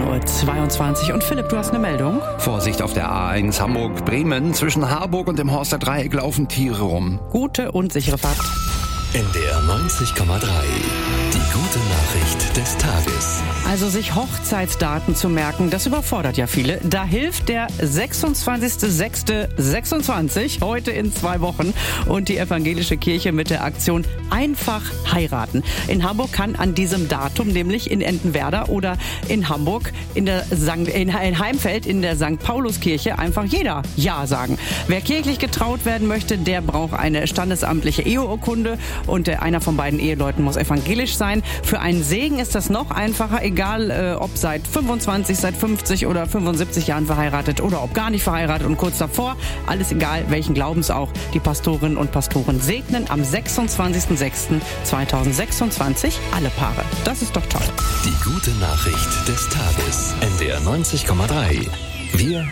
9:22 Uhr. Und Philipp, du hast eine Meldung? Vorsicht auf der A1 Hamburg-Bremen. Zwischen Harburg und dem Horster Dreieck laufen Tiere rum. Gute und sichere Fahrt. NDR 90,3. Die gute Nachricht des Tages. Also sich Hochzeitsdaten zu merken, das überfordert ja viele. Da hilft der 26.06.26, heute in 2 Wochen, und die evangelische Kirche mit der Aktion Einfach heiraten. In Hamburg kann an diesem Datum, nämlich in Entenwerder oder in Hamburg in Heimfeld in der St. Pauluskirche, einfach jeder Ja sagen. Wer kirchlich getraut werden möchte, der braucht eine standesamtliche Eheurkunde und einer von beiden Eheleuten muss evangelisch sein. Für einen Segen ist das noch einfacher, egal ob seit 25, seit 50 oder 75 Jahren verheiratet oder ob gar nicht verheiratet und kurz davor. Alles egal, welchen Glaubens auch. Die Pastorinnen und Pastoren segnen am 26.06.2026 alle Paare. Das ist doch toll. Die gute Nachricht des Tages. NDR 90,3. Wir